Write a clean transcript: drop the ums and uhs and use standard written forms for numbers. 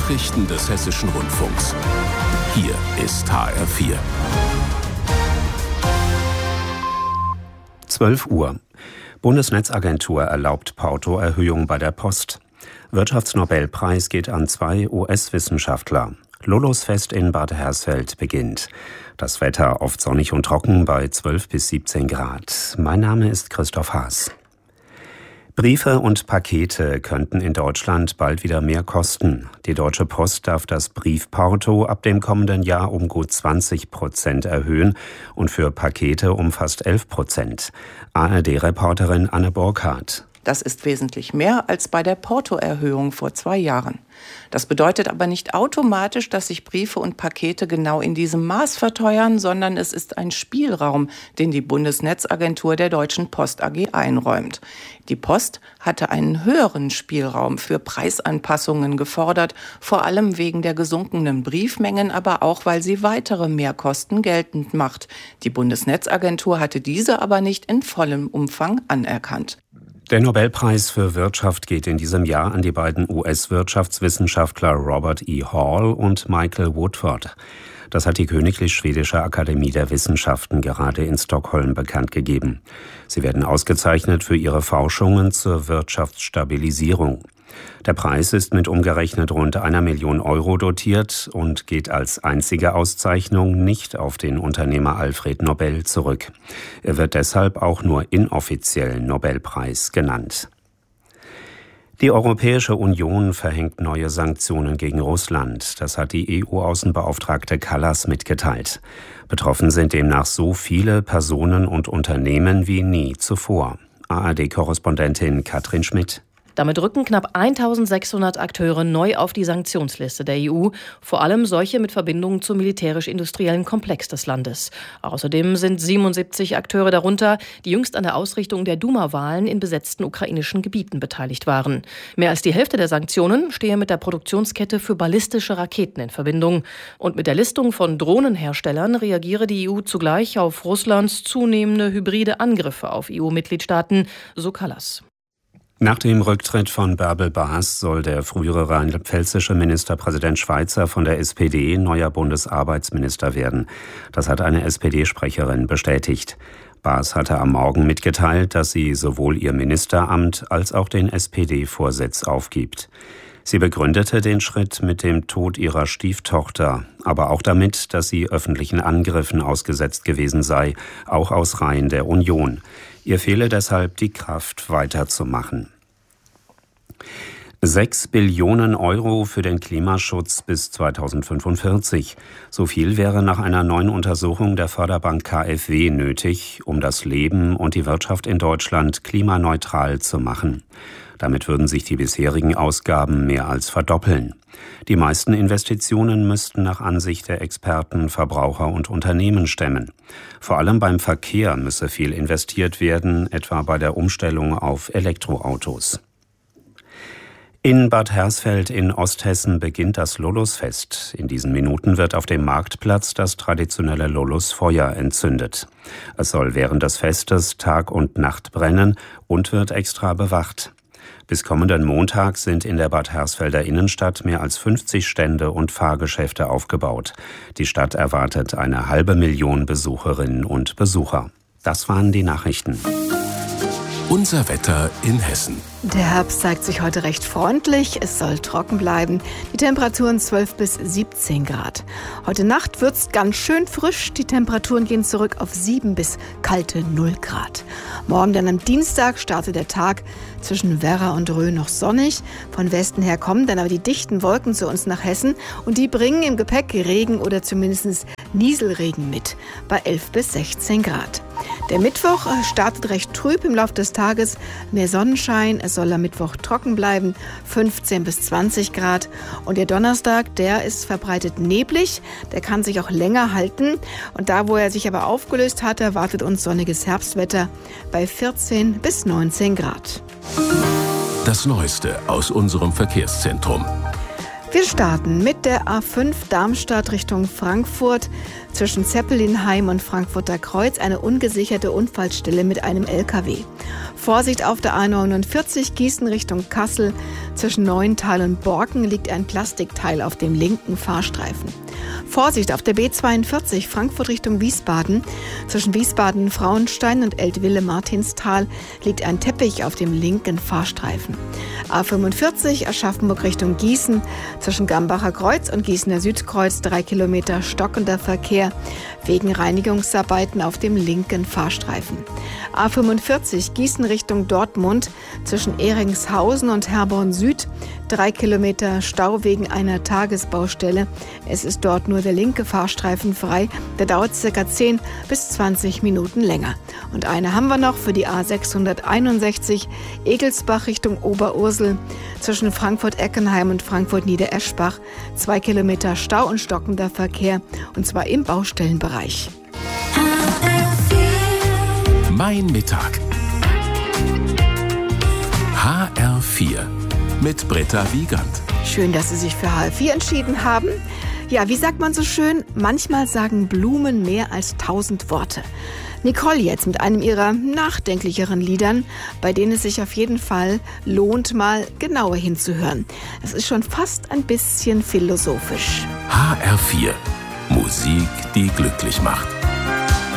Nachrichten des Hessischen Rundfunks. Hier ist HR4. 12 Uhr. Bundesnetzagentur erlaubt Portoerhöhung bei der Post. Wirtschaftsnobelpreis geht an 2 US-Wissenschaftler. Lullusfest in Bad Hersfeld beginnt. Das Wetter oft sonnig und trocken bei 12 bis 17 Grad. Mein Name ist Christoph Haas. Briefe und Pakete könnten in Deutschland bald wieder mehr kosten. Die Deutsche Post darf das Briefporto ab dem kommenden Jahr um gut 20% erhöhen und für Pakete um fast 11%. ARD-Reporterin Anne Burkhardt. Das ist wesentlich mehr als bei der Portoerhöhung vor 2 Jahren. Das bedeutet aber nicht automatisch, dass sich Briefe und Pakete genau in diesem Maß verteuern, sondern es ist ein Spielraum, den die Bundesnetzagentur der Deutschen Post AG einräumt. Die Post hatte einen höheren Spielraum für Preisanpassungen gefordert, vor allem wegen der gesunkenen Briefmengen, aber auch, weil sie weitere Mehrkosten geltend macht. Die Bundesnetzagentur hatte diese aber nicht in vollem Umfang anerkannt. Der Nobelpreis für Wirtschaft geht in diesem Jahr an die beiden US-Wirtschaftswissenschaftler Robert E. Hall und Michael Woodford. Das hat die Königlich Schwedische Akademie der Wissenschaften gerade in Stockholm bekannt gegeben. Sie werden ausgezeichnet für ihre Forschungen zur Wirtschaftsstabilisierung. Der Preis ist mit umgerechnet rund 1 Million Euro dotiert und geht als einzige Auszeichnung nicht auf den Unternehmer Alfred Nobel zurück. Er wird deshalb auch nur inoffiziell Nobelpreis genannt. Die Europäische Union verhängt neue Sanktionen gegen Russland. Das hat die EU-Außenbeauftragte Kallas mitgeteilt. Betroffen sind demnach so viele Personen und Unternehmen wie nie zuvor. ARD-Korrespondentin Katrin Schmidt. Damit rücken knapp 1.600 Akteure neu auf die Sanktionsliste der EU, vor allem solche mit Verbindungen zum militärisch-industriellen Komplex des Landes. Außerdem sind 77 Akteure darunter, die jüngst an der Ausrichtung der Duma-Wahlen in besetzten ukrainischen Gebieten beteiligt waren. Mehr als die Hälfte der Sanktionen stehe mit der Produktionskette für ballistische Raketen in Verbindung. Und mit der Listung von Drohnenherstellern reagiere die EU zugleich auf Russlands zunehmende hybride Angriffe auf EU-Mitgliedstaaten, so Kallas. Nach dem Rücktritt von Bärbel Baas soll der frühere rheinland-pfälzische Ministerpräsident Schweizer von der SPD neuer Bundesarbeitsminister werden. Das hat eine SPD-Sprecherin bestätigt. Baas hatte am Morgen mitgeteilt, dass sie sowohl ihr Ministeramt als auch den SPD-Vorsitz aufgibt. Sie begründete den Schritt mit dem Tod ihrer Stieftochter, aber auch damit, dass sie öffentlichen Angriffen ausgesetzt gewesen sei, auch aus Reihen der Union. Ihr fehle deshalb die Kraft, weiterzumachen. 6 Billionen Euro für den Klimaschutz bis 2045. So viel wäre nach einer neuen Untersuchung der Förderbank KfW nötig, um das Leben und die Wirtschaft in Deutschland klimaneutral zu machen. Damit würden sich die bisherigen Ausgaben mehr als verdoppeln. Die meisten Investitionen müssten nach Ansicht der Experten Verbraucher und Unternehmen stemmen. Vor allem beim Verkehr müsse viel investiert werden, etwa bei der Umstellung auf Elektroautos. In Bad Hersfeld in Osthessen beginnt das Lullusfest. In diesen Minuten wird auf dem Marktplatz das traditionelle Lullusfeuer entzündet. Es soll während des Festes Tag und Nacht brennen und wird extra bewacht. Bis kommenden Montag sind in der Bad Hersfelder Innenstadt mehr als 50 Stände und Fahrgeschäfte aufgebaut. Die Stadt erwartet 500.000 Besucherinnen und Besucher. Das waren die Nachrichten. Unser Wetter in Hessen. Der Herbst zeigt sich heute recht freundlich. Es soll trocken bleiben. Die Temperaturen 12 bis 17 Grad. Heute Nacht wird's ganz schön frisch. Die Temperaturen gehen zurück auf 7 bis kalte 0 Grad. Morgen dann am Dienstag startet der Tag zwischen Werra und Rhön noch sonnig. Von Westen her kommen dann aber die dichten Wolken zu uns nach Hessen. Und die bringen im Gepäck Regen oder zumindest Nieselregen mit. Bei 11 bis 16 Grad. Der Mittwoch startet recht trüb im Laufe des Tages. Mehr Sonnenschein. Es soll am Mittwoch trocken bleiben, 15 bis 20 Grad. Und der Donnerstag, der ist verbreitet neblig, der kann sich auch länger halten. Und da, wo er sich aber aufgelöst hat, erwartet uns sonniges Herbstwetter bei 14 bis 19 Grad. Das Neueste aus unserem Verkehrszentrum. Wir starten mit der A5 Darmstadt Richtung Frankfurt. Zwischen Zeppelinheim und Frankfurter Kreuz eine ungesicherte Unfallstelle mit einem LKW. Vorsicht auf der A49 Gießen Richtung Kassel. Zwischen Neuental und Borken liegt ein Plastikteil auf dem linken Fahrstreifen. Vorsicht auf der B42 Frankfurt Richtung Wiesbaden. Zwischen Wiesbaden-Frauenstein und Eltville-Martinstal liegt ein Teppich auf dem linken Fahrstreifen. A45 Aschaffenburg Richtung Gießen. Zwischen Gambacher Kreuz und Gießener Südkreuz 3 Kilometer stockender Verkehr wegen Reinigungsarbeiten auf dem linken Fahrstreifen. A45 Gießen Richtung Dortmund. Zwischen Ehringshausen und Herborn Süd 3 Kilometer Stau wegen einer Tagesbaustelle. Es ist dort nur der linke Fahrstreifen frei. Der dauert ca. 10 bis 20 Minuten länger. Und eine haben wir noch für die A661 Egelsbach Richtung Oberursel. Zwischen Frankfurt-Eckenheim und Frankfurt-Niedereschbach 2 Kilometer Stau und stockender Verkehr. Und zwar im Baustellenbereich. Mein Mittag. HR4 mit Britta Wiegand. Schön, dass Sie sich für HR4 entschieden haben. Ja, wie sagt man so schön? Manchmal sagen Blumen mehr als 1000 Worte. Nicole jetzt mit einem ihrer nachdenklicheren Liedern, bei denen es sich auf jeden Fall lohnt, mal genauer hinzuhören. Es ist schon fast ein bisschen philosophisch. HR4. Musik, die glücklich macht.